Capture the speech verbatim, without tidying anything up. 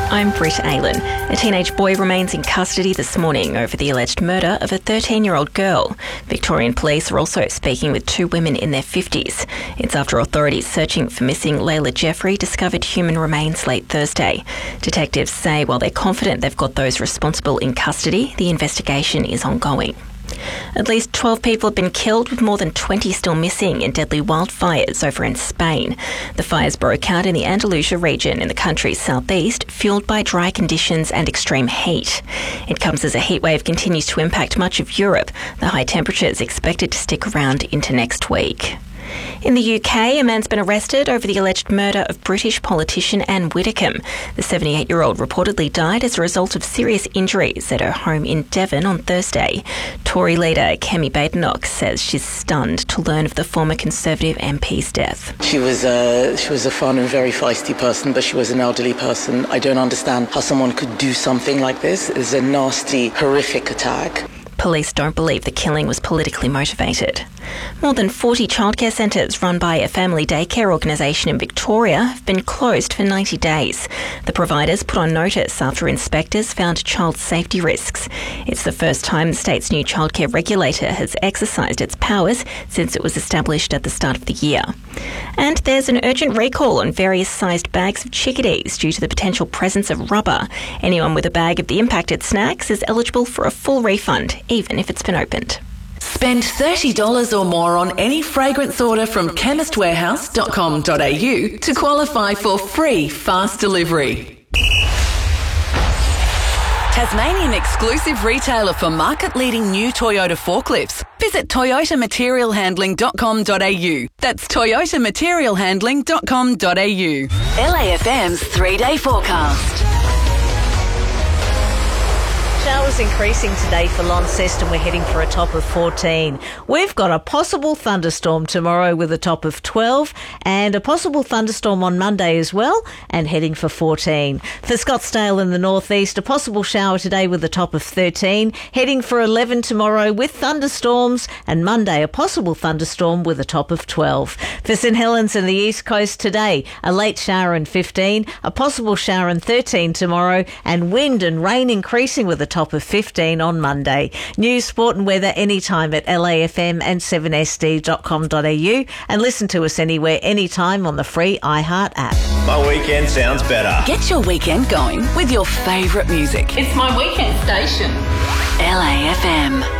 I'm Britt Aylan. A teenage boy remains in custody this morning over the alleged murder of a thirteen-year-old girl. Victorian police are also speaking with two women in their fifties. It's after authorities searching for missing Layla Jeffrey discovered human remains late Thursday. Detectives say while they're confident they've got those responsible in custody, the investigation is ongoing. At least twelve people have been killed, with more than twenty still missing in deadly wildfires over in Spain. The fires broke out in the Andalusia region in the country's southeast, fuelled by dry conditions and extreme heat. It comes as a heatwave continues to impact much of Europe. The high temperatures expected to stick around into next week. In the U K, a man's been arrested over the alleged murder of British politician Anne Widdecombe. The seventy-eight-year-old reportedly died as a result of serious injuries at her home in Devon on Thursday. Tory leader Kemi Badenoch says she's stunned to learn of the former Conservative M P's death. She was a, she was a fun and very feisty person, but she was an elderly person. I don't understand how someone could do something like this. It's a nasty, horrific attack. Police don't believe the killing was politically motivated. More than forty childcare centres run by a family daycare organisation in Victoria have been closed for ninety days. The providers put on notice after inspectors found child safety risks. It's the first time the state's new childcare regulator has exercised its powers since it was established at the start of the year. And there's an urgent recall on various sized bags of chickadees due to the potential presence of rubber. Anyone with a bag of the impacted snacks is eligible for a full refund, even if it's been opened. Spend thirty dollars or more on any fragrance order from chemist warehouse dot com dot a u to qualify for free fast delivery. Tasmanian exclusive retailer for market-leading new Toyota forklifts. Visit toyota material handling dot com dot a u. That's toyota material handling dot com dot a u. L A F M's three-day forecast. Showers increasing today for Launceston. We're heading for a top of fourteen. We've got a possible thunderstorm tomorrow with a top of twelve, and a possible thunderstorm on Monday as well, and heading for fourteen. For Scottsdale in the northeast, a possible shower today with a top of thirteen, heading for eleven tomorrow with thunderstorms, and Monday a possible thunderstorm with a top of twelve. For St Helens and the east coast today, a late shower and fifteen, a possible shower and thirteen tomorrow, and wind and rain increasing with a top of fifteen on Monday. News, sport and weather anytime at L A F M and seven S D dot com dot a u, and listen to us anywhere, anytime on the free iHeart app. My weekend sounds better. Get your weekend going with your favourite music. It's my weekend station. L A F M.